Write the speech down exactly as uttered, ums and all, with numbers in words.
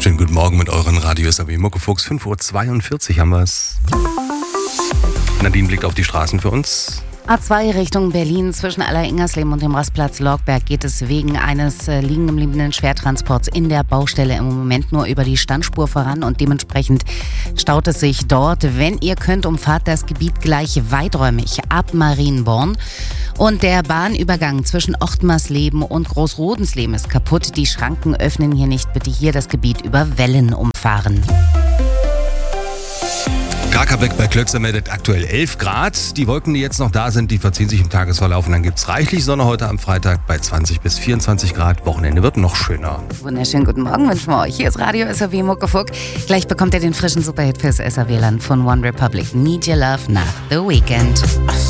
Schönen guten Morgen mit euren Radio S A W Muckefuchs. fünf Uhr zweiundvierzig haben wir es. Nadine blickt auf die Straßen für uns. A zwei Richtung Berlin zwischen Aller-Ingersleben und dem Rastplatz Lorgberg geht es wegen eines äh, liegen gebliebenen Schwertransports in der Baustelle im Moment nur über die Standspur voran und dementsprechend staut es sich dort. Wenn ihr könnt, umfahrt das Gebiet gleich weiträumig ab Marienborn. Und der Bahnübergang zwischen Ochtmarsleben und Großrodensleben ist kaputt. Die Schranken öffnen hier nicht. Bitte hier das Gebiet über Wellen umfahren. Krakaubeck bei Klötzer meldet aktuell elf Grad. Die Wolken, die jetzt noch da sind, die verziehen sich im Tagesverlauf und dann gibt es reichlich Sonne heute am Freitag bei zwanzig bis vierundzwanzig Grad. Wochenende wird noch schöner. Wunderschönen guten Morgen wünschen wir euch. Hier ist Radio S A W Muckefuck. Gleich bekommt ihr den frischen Superhit fürs S A W-Land von One Republic. Need Your Love nach The Weekend.